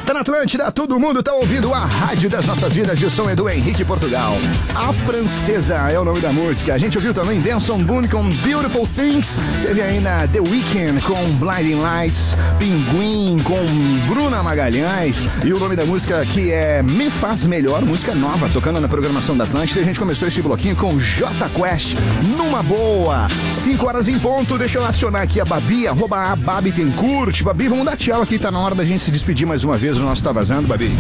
Tá na Atlântida, todo mundo tá ouvindo a rádio das nossas vidas de som é do Henrique Portugal. A Francesa é o nome da música. A gente ouviu também Benson Boone com Beautiful Things. Teve ainda The Weeknd com Blinding Lights, Pinguim com Bruna Magalhães. E o nome da música que é Me Faz Melhor, música nova, tocando na programação da Atlântida. A gente começou esse bloquinho com J Quest, numa boa. 5 horas em ponto, deixa eu acionar aqui a Babi, @ Babi Tencourt. Babi, vamos dar tchau aqui, tá na hora da gente se despedir mais uma vez. O nosso Tá Vazando, Babi.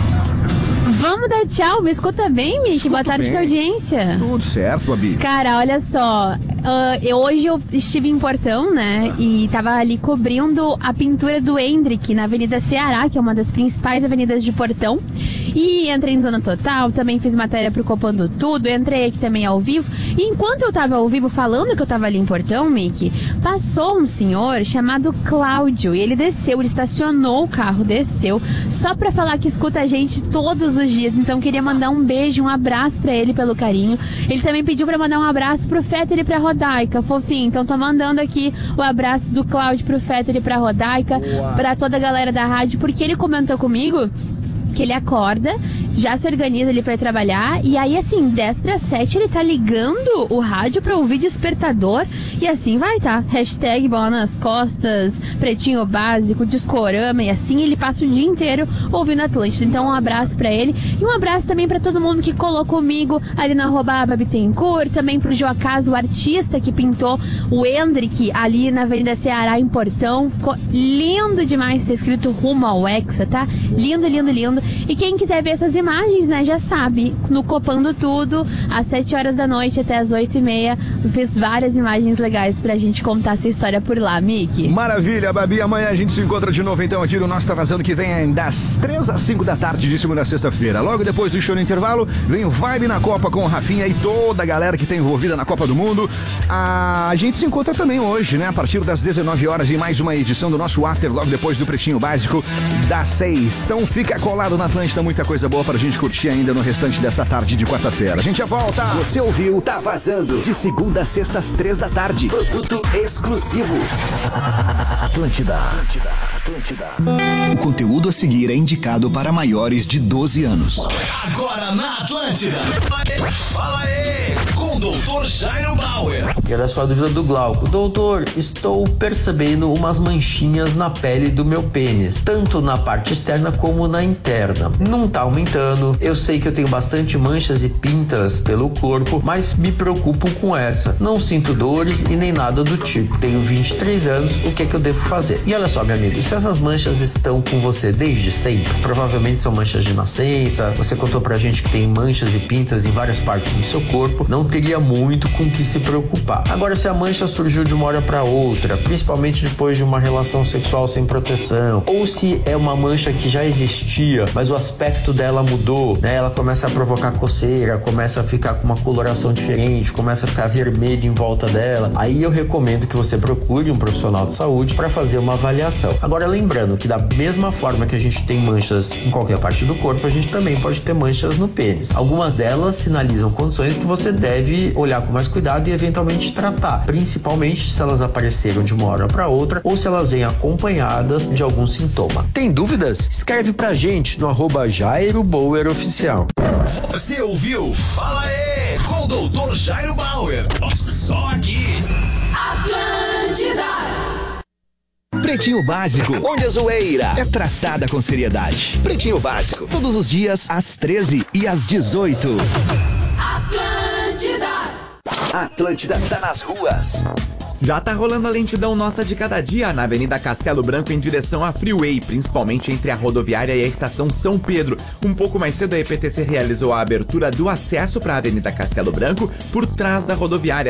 Vamos dar tchau, me escuta bem, Mick? Boa tarde pra audiência. Tudo certo, Babi. Cara, olha só, hoje eu estive em Portão, né, e tava ali cobrindo a pintura do Hendrick na Avenida Ceará, que é uma das principais avenidas de Portão, e entrei em Zona Total, também fiz matéria pro Copando Tudo, entrei aqui também ao vivo, e enquanto eu tava ao vivo falando que eu tava ali em Portão, Mick, passou um senhor chamado Cláudio, e ele desceu, ele estacionou o carro, desceu, só pra falar que escuta a gente todos os dias, então queria mandar um beijo, um abraço pra ele pelo carinho. Ele também pediu pra mandar um abraço pro Fetter e pra Rodaica, fofinho, então tô mandando aqui o abraço do Cláudio pro Fetter e pra Rodaica, pra toda a galera da rádio, porque ele comentou comigo que ele acorda, já se organiza ali pra ir trabalhar, e aí assim, 10:07 ele tá ligando o rádio pra ouvir Despertador, e assim vai, tá? Hashtag Bola nas Costas, Pretinho Básico, Discorama, e assim ele passa o dia inteiro ouvindo Atlântida. Então um abraço pra ele, e um abraço também pra todo mundo que colou comigo ali na @Babitencourt, também pro Joacás, o artista que pintou o Hendrick ali na Avenida Ceará em Portão, ficou lindo demais, tá escrito rumo ao Hexa, tá? Lindo, lindo, lindo. E quem quiser ver essas imagens, né, já sabe, no Copando Tudo, às 7 horas da noite até às 8:30, fiz várias imagens legais pra gente contar essa história por lá, Mickey. Maravilha, Babi, amanhã a gente se encontra de novo então aqui no nosso Tá Vazando, que vem das 3 às 5 da tarde de segunda a sexta-feira. Logo depois do show no intervalo, vem o Vibe na Copa com o Rafinha e toda a galera que tá envolvida na Copa do Mundo. A gente se encontra também hoje, né, a partir das 19 horas em mais uma edição do nosso After, logo depois do Pretinho Básico das 6. Então fica colado na Atlântida, muita coisa boa pra gente curtir ainda no restante dessa tarde de quarta-feira. A gente já volta. Você ouviu Tá Vazando, de segunda a sexta às 3 da tarde. Produto exclusivo. Atlântida. O conteúdo a seguir é indicado para maiores de 12 anos. Agora na Atlântida. Fala aí, com o Dr. Jairo Bauer. E olha só a dúvida do Glauco. Doutor, estou percebendo umas manchinhas na pele do meu pênis, tanto na parte externa como na interna. Não tá aumentando. Eu sei que eu tenho bastante manchas e pintas pelo corpo, mas me preocupo com essa. Não sinto dores e nem nada do tipo. Tenho 23 anos, o que é que eu devo fazer? E olha só, meu amigo, se essas manchas estão com você desde sempre, provavelmente são manchas de nascença, você contou pra gente que tem manchas e pintas em várias partes do seu corpo, não teria muito com o que se preocupar. Agora, se a mancha surgiu de uma hora pra outra, principalmente depois de uma relação sexual sem proteção, ou se é uma mancha que já existia, mas o aspecto dela mudou, né? Ela começa a provocar coceira, começa a ficar com uma coloração diferente, começa a ficar vermelho em volta dela, aí eu recomendo que você procure um profissional de saúde para fazer uma avaliação. Agora, lembrando que da mesma forma que a gente tem manchas em qualquer parte do corpo, a gente também pode ter manchas no pênis. Algumas delas sinalizam condições que você deve olhar com mais cuidado e eventualmente tratar, principalmente se elas apareceram de uma hora para outra ou se elas vêm acompanhadas de algum sintoma. Tem dúvidas? Escreve pra gente no @Jairo Bauer Oficial. Você ouviu? Fala aí, com o Dr. Jairo Bauer. Só aqui. Atlântida. Pretinho Básico, onde a zoeira é tratada com seriedade. Pretinho Básico, todos os dias às 13 e às 18. Atlântida tá nas ruas. Já tá rolando a lentidão nossa de cada dia na Avenida Castelo Branco em direção à Freeway, principalmente entre a rodoviária e a estação São Pedro. Um pouco mais cedo a EPTC realizou a abertura do acesso para a Avenida Castelo Branco por trás da rodoviária.